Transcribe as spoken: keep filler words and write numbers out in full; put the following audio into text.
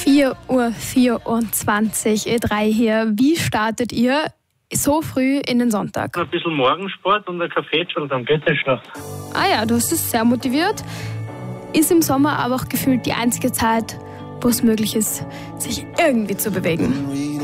vier Uhr vierundzwanzig, Ö drei hier. Wie startet ihr so früh in den Sonntag? Ein bisschen Morgensport und ein Kaffee, dann geht es schon. Ah ja, du hast es sehr motiviert. Ist im Sommer aber auch gefühlt die einzige Zeit, wo es möglich ist, sich irgendwie zu bewegen.